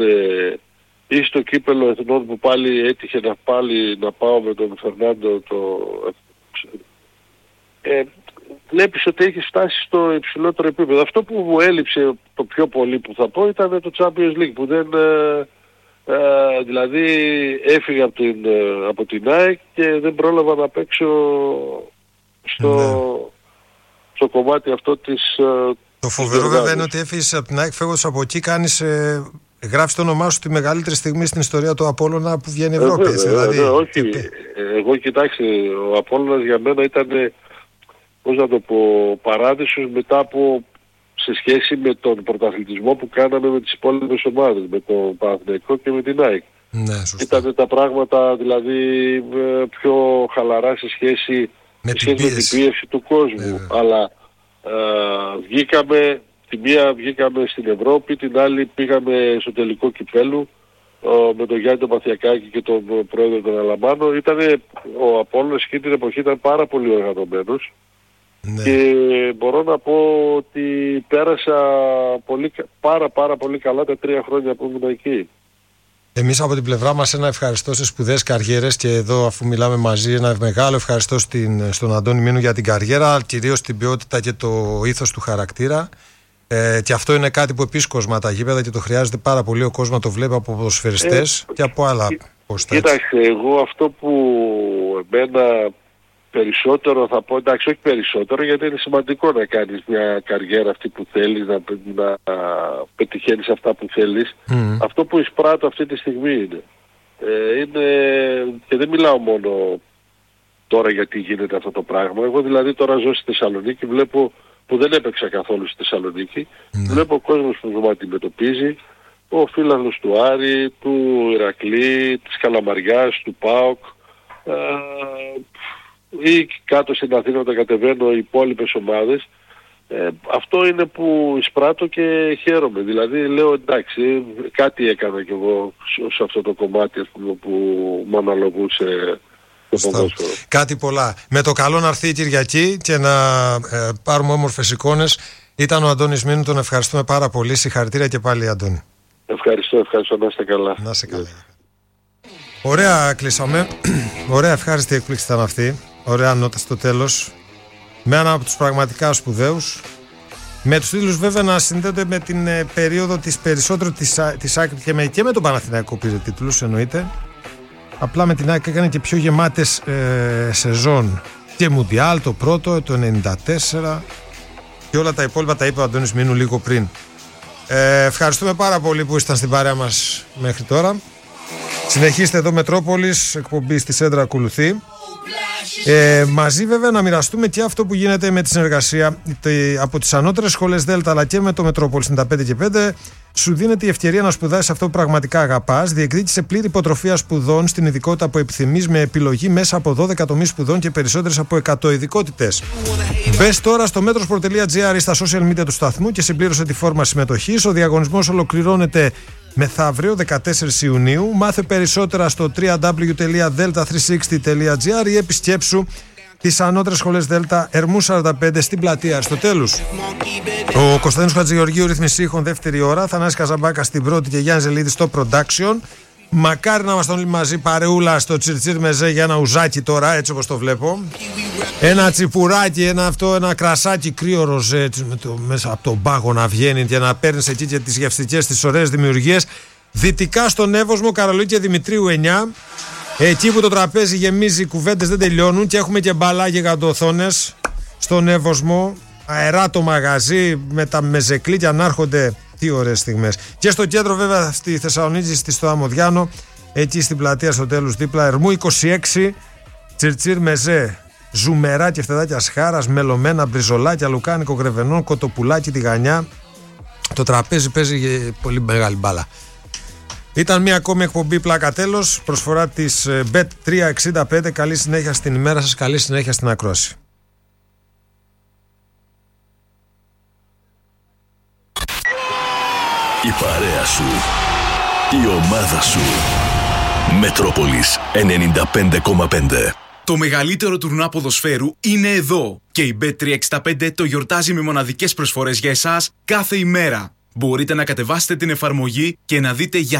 ή στο κύπελλο εθνών που πάλι έτυχε να πάω με τον Φερνάντο βλέπεις ότι έχει φτάσει στο υψηλότερο επίπεδο. Αυτό που μου έλειψε το πιο πολύ που θα πω ήταν το Champions League που δεν... δηλαδή έφυγα από την ΑΕΚ και δεν πρόλαβα να παίξω στο κομμάτι αυτό της... Το φοβερό βέβαια είναι ότι έφυγες από την ΑΕΚ, φεύγοντας από εκεί γράφεις το όνομά σου τη μεγαλύτερη στιγμή στην ιστορία του Απόλλωνα που βγαίνει Ευρώπη. Δηλαδή, όχι, εγώ κοιτάξτε, ο Απόλλωνας για μένα ήταν, πώς να το πω, παράδεισος μετά από, σε σχέση με τον πρωταθλητισμό που κάναμε με τις υπόλοιπες ομάδες, με τον Παναθηναϊκό και με την ΑΕΚ. Ναι, ήταν τα πράγματα δηλαδή πιο χαλαρά σε σχέση με την πίεση του κόσμου. Αλλά τη μία βγήκαμε στην Ευρώπη, την άλλη πήγαμε στο τελικό κυπέλλου με τον Γιάννη τον Παθιακάκη και τον πρόεδρο τον Αλαμάνο. Ο Απόλλωνας εκείνη την εποχή ήταν πάρα πολύ οργανωμένος. Ναι. Και μπορώ να πω ότι πέρασα πάρα πολύ καλά τα 3 χρόνια που ήμουν εκεί. Εμείς από την πλευρά μας ένα ευχαριστώ σε σπουδαίες καριέρες και εδώ αφού μιλάμε μαζί ένα μεγάλο ευχαριστώ στον Αντώνη Μήνου για την καριέρα, κυρίως την ποιότητα και το ήθος του χαρακτήρα. Και αυτό είναι κάτι που επίσκοσμα τα γήπεδα και το χρειάζεται πάρα πολύ ο κόσμος να το βλέπει από ποδοσφαιριστές και από άλλα πόστα. Κοίταξε, εγώ αυτό που εμένα περισσότερο θα πω, εντάξει όχι περισσότερο γιατί είναι σημαντικό να κάνεις μια καριέρα αυτή που θέλεις, να πετυχαίνεις αυτά που θέλεις. Αυτό που εισπράττω αυτή τη στιγμή είναι και δεν μιλάω μόνο τώρα γιατί γίνεται αυτό το πράγμα. Εγώ δηλαδή τώρα ζω στη Θεσσαλονίκη, βλέπω που δεν έπαιξα καθόλου στη Θεσσαλονίκη, βλέπω ο κόσμος που μου αντιμετωπίζει, ο φίλαθλος του Άρη, του Ηρακλή, της Καλαμαριάς, του ΠΑΟΚ, ή κάτω στην Αθήνα όταν κατεβαίνω οι υπόλοιπες ομάδες. Αυτό είναι που εισπράττω και χαίρομαι. Δηλαδή λέω εντάξει, κάτι έκανα κι εγώ σε αυτό το κομμάτι που μου αναλογούσε το ποδόσφαιρο. Κάτι πολλά. Με το καλό να έρθει η Κυριακή και να πάρουμε όμορφες εικόνες. Ήταν ο Αντώνης Μήνου, τον ευχαριστούμε πάρα πολύ. Συγχαρητήρια και πάλι Αντώνη. Ευχαριστώ, να είστε καλά. Να είστε καλά. Ωραία κλείσαμε. Ωραία ευχάριστη έκπληξη ήταν αυτή. Ωραία νότα στο τέλος. Με έναν από τους πραγματικά σπουδαίους. Με τους τίτλους βέβαια να συνδέονται με την περίοδο της περισσότερο της ΑΕΚ και με τον Παναθηναϊκό πήρε τίτλους εννοείται. Απλά με την ΑΕΚ έκανε και πιο γεμάτες σεζόν. Και Μουντιάλ το πρώτο, το 94 και όλα τα υπόλοιπα τα είπε ο Αντώνης Μήνου λίγο πριν. Ευχαριστούμε πάρα πολύ που ήσταν στην παρέα μας μέχρι τώρα. Συνεχίστε εδώ Μετρόπολης, εκπομπή στη Σέντρα ακολουθεί. Μαζί βέβαια να μοιραστούμε και αυτό που γίνεται με τη συνεργασία από τις ανώτερες σχολές Δέλτα αλλά και με το Μετρόπολης 95 και 5. Σου δίνεται η ευκαιρία να σπουδάσεις αυτό που πραγματικά αγαπάς. Διεκδίκησε πλήρη υποτροφία σπουδών στην ειδικότητα που επιθυμείς με επιλογή μέσα από 12 τομείς σπουδών και περισσότερες από 100 ειδικότητες. Μπες τώρα στο metro.gr ή στα social media του σταθμού και συμπλήρωσε τη φόρμα συμμετοχής. Ο διαγωνισμός ολοκληρώνεται μεθαύριο 14 Ιουνίου. Μάθε περισσότερα στο www.delta360.gr ή επισκέψου τις ανώτερες σχολές Δέλτα Ερμού 45 στην πλατεία Αριστοτέλους. Ο Κωνσταντίνος Χατζηγεωργίου ρυθμιστή ήχων δεύτερη ώρα, Θανάσης Καζαμπάκα στην πρώτη και Γιάννης Ζελίδης στο production. Μακάρι να είμαστε όλοι μαζί παρεούλα στο Τσιρτσίρ Μεζέ για ένα ουζάκι τώρα, έτσι όπως το βλέπω. Ένα τσιπουράκι, ένα κρασάκι κρύο ροζέ μέσα από τον πάγο να βγαίνει και να παίρνεις εκεί και τις γευστικές, τις ωραίες δημιουργίες. Δυτικά στον Εύωσμο, Καρολή και Δημητρίου 9. Εκεί που το τραπέζι γεμίζει, οι κουβέντες δεν τελειώνουν και έχουμε και μπαλά γιγαντοθόνες στον Εύωσμο. Αερά το μαγαζί με τα μεζεκλίκια να έρχονται. Τι ωραίες στιγμές. Και στο κέντρο βέβαια στη Θεσσαλονίκη, στο Αμοδιάνο, εκεί στην πλατεία στο τέλος δίπλα Ερμού 26, Τσιρτσίρ Μεζέ. Ζουμερά και φτεδάκια σχάρας, μελωμένα μπριζολάκια, λουκάνικο γρεβενών, κοτοπουλάκι, τηγανιά. Το τραπέζι παίζει πολύ μεγάλη μπάλα. Ήταν μια ακόμη εκπομπή πλάκα τέλος. Προσφορά της Bet365. Καλή συνέχεια στην ημέρα σας, καλή συνέχεια στην ακρόαση. Η παρέα σου, η ομάδα σου. Μετρόπολης 95,5. Το μεγαλύτερο τουρνουά ποδοσφαίρου είναι εδώ και η Bet365 το γιορτάζει με μοναδικές προσφορές για εσάς κάθε ημέρα. Μπορείτε να κατεβάσετε την εφαρμογή και να δείτε για